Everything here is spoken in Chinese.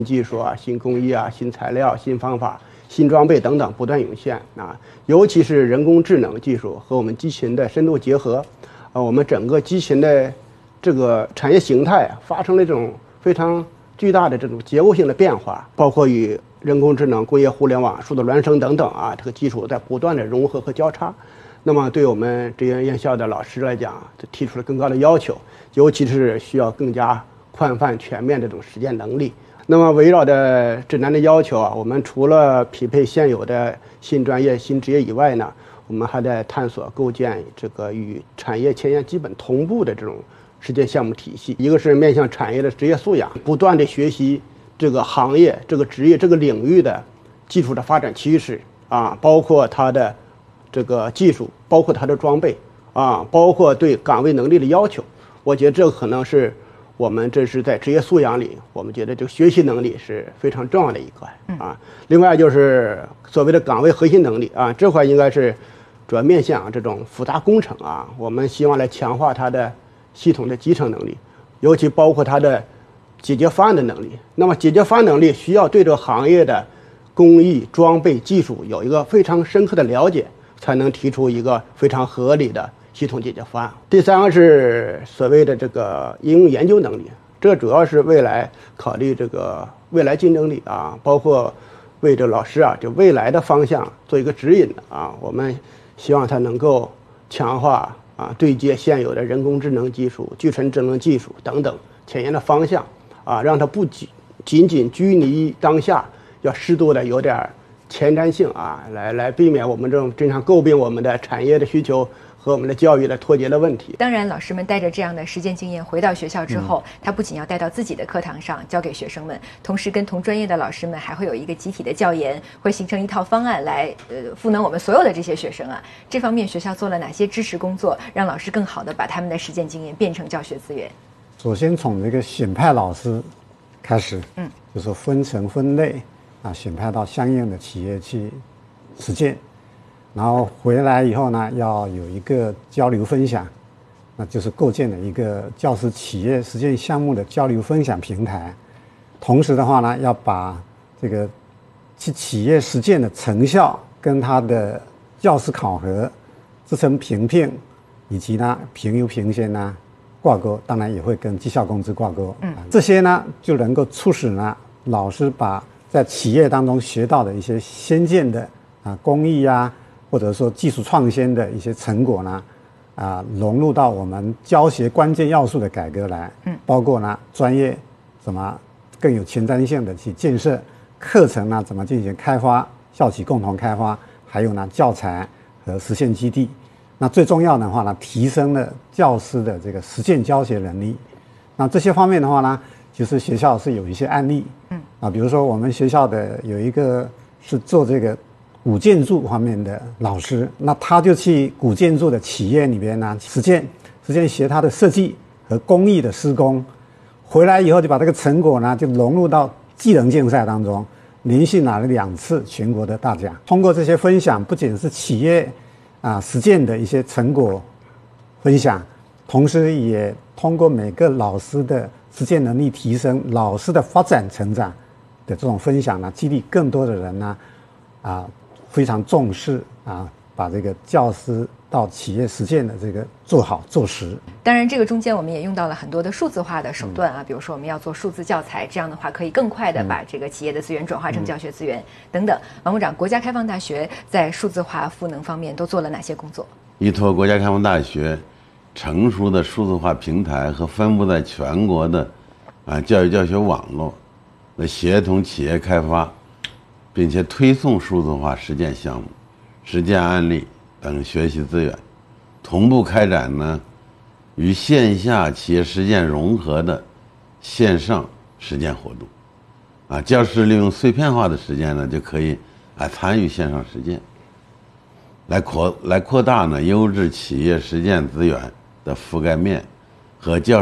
技术啊、新工艺啊、新材料、新方法、新装备等等不断涌现啊，尤其是人工智能技术和我们机器人的深度结合，我们整个机器人的这个产业形态发生了这种非常巨大的这种结构性的变化，包括与人工智能、工业互联网、数字孪生等等啊，这个技术在不断的融合和交叉。那么对我们职业院校的老师来讲，就提出了更高的要求，尤其是需要更加宽泛全面这种实践能力。那么围绕着指南的要求啊，我们除了匹配现有的新专业、新职业以外呢，我们还在探索构建这个与产业前沿基本同步的这种实践项目体系。一个是面向产业的职业素养，不断的学习这个行业、这个职业、这个领域的技术的发展趋势啊，包括它的这个技术，包括它的装备啊，包括对岗位能力的要求。我觉得这可能是我们这是在职业素养里，我们觉得这个学习能力是非常重要的一块啊。另外就是所谓的岗位核心能力啊，这块应该是主要面向这种复杂工程啊，我们希望来强化它的系统的集成能力，尤其包括它的解决方案的能力。那么解决方案能力需要对这个行业的工艺、装备、技术有一个非常深刻的了解，才能提出一个非常合理的系统解决方案。第三个是所谓的这个应用研究能力，这主要是未来考虑这个未来竞争力啊，包括为这老师啊就未来的方向做一个指引啊。我们希望他能够强化啊对接现有的人工智能技术、具纯智能技术等等前沿的方向啊，让它不仅仅拘泥于当下，要适度的有点前瞻性啊，来避免我们这种经常诟病我们的产业的需求和我们的教育的脱节的问题。 当然，老师们带着这样的实践经验回到学校之后，他不仅要带到自己的课堂上教给学生们，同时跟同专业的老师们还会有一个集体的教研，会形成一套方案来赋能我们所有的这些学生啊。这方面学校做了哪些支持工作，让老师更好的把他们的实践经验变成教学资源？ 首先从这个选派老师开始，就是分层分类啊，选派到相应的企业去实践。然后回来以后呢，要有一个交流分享，那就是构建了一个教师企业实践项目的交流分享平台。同时的话呢，要把这个企业实践的成效跟它的教师考核、职称评聘以及呢评优评先呢挂钩，当然也会跟绩效工资挂钩。这些呢就能够促使呢老师把在企业当中学到的一些先进的工艺啊，或者说技术创新的一些成果呢，融入到我们教学关键要素的改革来，包括呢专业怎么更有前瞻性的去建设，课程呢怎么进行开发，校企共同开发，还有呢教材和实践基地。那最重要的话呢，提升了教师的这个实践教学能力。那这些方面的话呢，就是学校是有一些案例，比如说我们学校的有一个是做这个古建筑方面的老师，那他就去古建筑的企业里边呢实践学他的设计和工艺的施工，回来以后就把这个成果呢就融入到技能竞赛当中，连续拿了2次全国的大奖。通过这些分享，不仅是企业实践的一些成果分享，同时也通过每个老师的实践能力提升、老师的发展成长的这种分享呢，激励更多的人呢非常重视把这个教师到企业实践的这个做好做实。 当然这个中间我们也用到了很多的数字化的手段比如说我们要做数字教材，这样的话可以更快的把这个企业的资源转化成教学资源等等。王部长，国家开放大学在数字化赋能方面都做了哪些工作？ 依托国家开放大学成熟的数字化平台和分布在全国的教育教学网络，来协同企业开发并且推送数字化实践项目、实践案例等学习资源，同步开展呢与线下企业实践融合的线上实践活动。教师利用碎片化的时间呢，就可以参与线上实践，来扩大呢优质企业实践资源的覆盖面和教